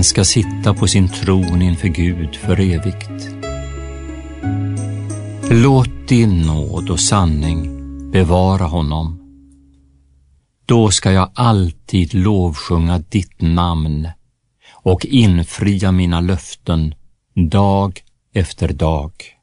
Han ska sitta på sin tron inför Gud för evigt. Låt din nåd och sanning bevara honom. Då ska jag alltid lovsjunga ditt namn och infria mina löften dag efter dag.